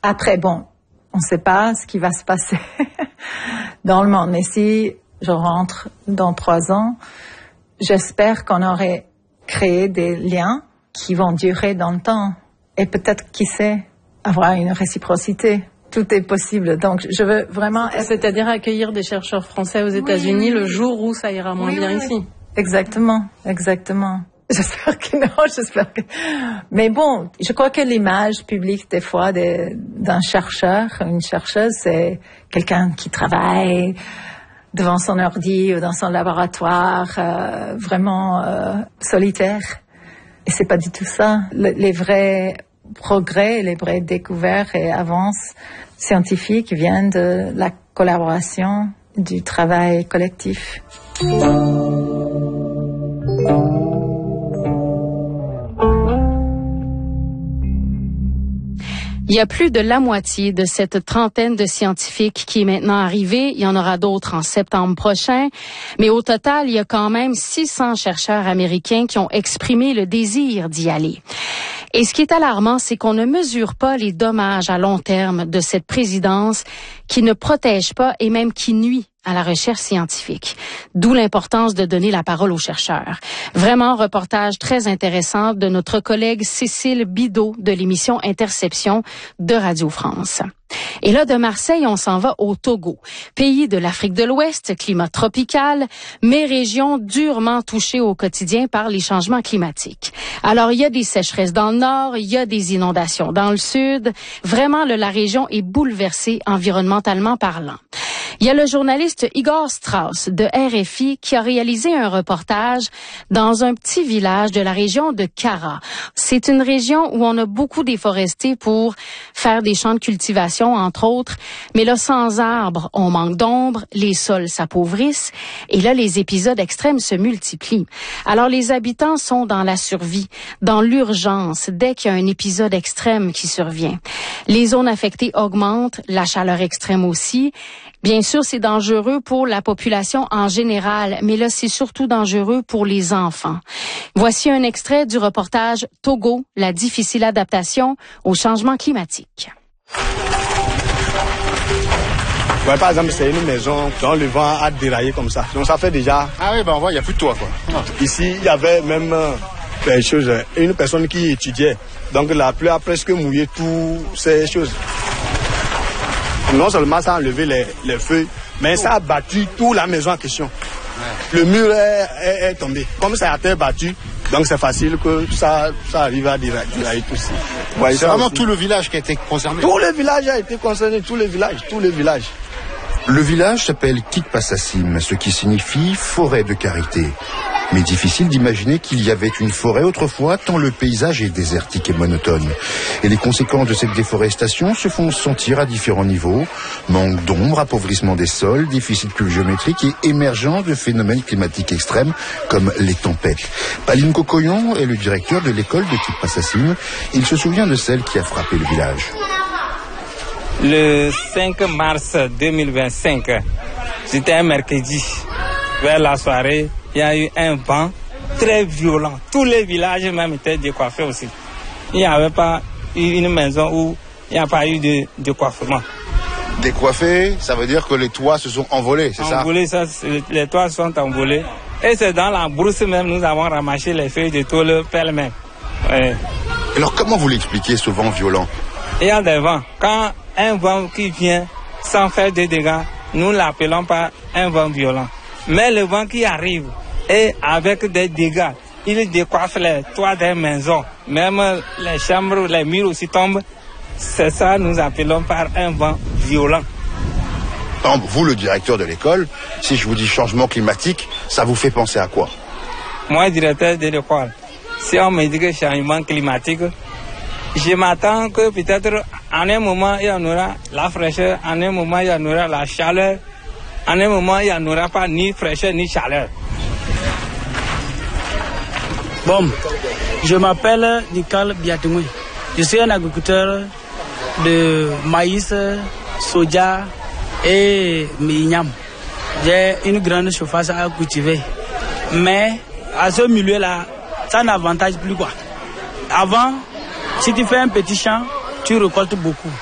Après, bon, on ne sait pas ce qui va se passer dans le monde. Mais si je rentre dans 3 ans, j'espère qu'on aurait créé des liens qui vont durer dans le temps. Et peut-être, qui sait, avoir une réciprocité. Tout est possible. Donc, je veux vraiment... C'est-à-dire accueillir des chercheurs français aux États-Unis le jour où ça ira moins bien ici. Exactement. J'espère que non, j'espère que... Mais bon, je crois que l'image publique, des fois, d'un chercheur, une chercheuse, c'est quelqu'un qui travaille devant son ordi ou dans son laboratoire, vraiment solitaire. Et c'est pas du tout ça. Les vrais progrès, les vraies découvertes et avances scientifiques viennent de la collaboration, du travail collectif. Il y a plus de la moitié de cette trentaine de scientifiques qui est maintenant arrivée. Il y en aura d'autres en septembre prochain. Mais au total, il y a quand même 600 chercheurs américains qui ont exprimé le désir d'y aller. Et ce qui est alarmant, c'est qu'on ne mesure pas les dommages à long terme de cette présidence qui ne protège pas et même qui nuit à la recherche scientifique. D'où l'importance de donner la parole aux chercheurs. Vraiment, reportage très intéressant de notre collègue Cécile Bidot de l'émission Interception de Radio France. Et là, de Marseille, on s'en va au Togo, pays de l'Afrique de l'Ouest, climat tropical, mais région durement touchée au quotidien par les changements climatiques. Alors, il y a des sécheresses dans le nord, il y a des inondations dans le sud. Vraiment, la région est bouleversée environnementalement parlant. Il y a le journaliste Igor Strauss de RFI qui a réalisé un reportage dans un petit village de la région de Kara. C'est une région où on a beaucoup déforesté pour faire des champs de cultivation, entre autres. Mais là, sans arbres, on manque d'ombre, les sols s'appauvrissent et là, les épisodes extrêmes se multiplient. Alors, les habitants sont dans la survie, dans l'urgence, dès qu'il y a un épisode extrême qui survient. Les zones affectées augmentent, la chaleur extrême aussi. Bien sûr, c'est dangereux pour la population en général, mais là, c'est surtout dangereux pour les enfants. Voici un extrait du reportage Togo, la difficile adaptation au changement climatique. Ouais, par exemple, c'est une maison dont le vent a déraillé comme ça. Donc ça fait déjà... Ah oui, ben on voit, il n'y a plus de toit, quoi. Ici, il y avait même une personne qui étudiait. Donc la pluie a presque mouillé toutes ces choses. Non seulement ça a enlevé les feuilles, mais ça a battu toute la maison en question. Ouais. Le mur est tombé. Comme ça a été battu, donc c'est facile que ça arrive à dérailler tout ça. Ouais, c'est vraiment aussi. Tout le village qui a été concerné. Tout le village a été concerné, tout le village. Le village s'appelle Kikpasassim, ce qui signifie forêt de carité. Mais difficile d'imaginer qu'il y avait une forêt autrefois, tant le paysage est désertique et monotone. Et les conséquences de cette déforestation se font sentir à différents niveaux. Manque d'ombre, appauvrissement des sols, déficit pluviométrique et émergence de phénomènes climatiques extrêmes comme les tempêtes. Paline Kokoyon est le directeur de l'école de Kikpasassim. Il se souvient de celle qui a frappé le village. Le 5 mars 2025, c'était un mercredi, vers la soirée, il y a eu un vent très violent. Tous les villages même étaient décoiffés aussi. Il n'y avait pas une maison où il n'y a pas eu de décoiffement. Décoiffés, ça veut dire que les toits se sont envolés, c'est ça? Envolés, les toits sont envolés. Et c'est dans la brousse même, nous avons ramassé les feuilles de tôle pêle-mêle. Ouais. Alors comment vous l'expliquez, ce vent violent? Il y a des vents. Quand un vent qui vient sans faire de dégâts, nous ne l'appelons pas un vent violent. Mais le vent qui arrive et avec des dégâts, il décoiffe les toits des maisons. Même les chambres, les murs aussi tombent. C'est ça nous appelons par un vent violent. Donc, vous, le directeur de l'école, si je vous dis changement climatique, ça vous fait penser à quoi? Moi, directeur de l'école, si on me dit que changement climatique, je m'attends que peut-être en un moment il y en aura la fraîcheur, en un moment il y en aura la chaleur, en un moment il n'y en aura pas ni fraîcheur ni chaleur. Bon, je m'appelle Nicole Biatoumé. Je suis un agriculteur de maïs, soja et mignam. J'ai une grande surface à cultiver. Mais à ce milieu-là, ça n'avantage plus quoi. Avant, si tu fais un petit champ, tu récoltes beaucoup.